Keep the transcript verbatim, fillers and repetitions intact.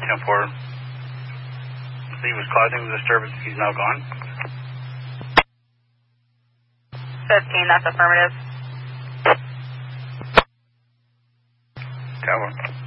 ten four. He was causing the disturbance. He's now gone. fifteen, that's affirmative. Tower.